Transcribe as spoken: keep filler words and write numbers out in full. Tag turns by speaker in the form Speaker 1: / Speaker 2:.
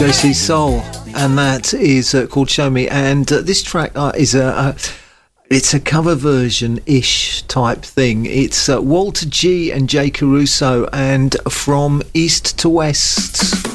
Speaker 1: J C Soul, and that is uh, called Show Me. And uh, this track uh, is a, a it's a cover version-ish type thing. It's uh, Walter G and Jay Caruso, and From East to West.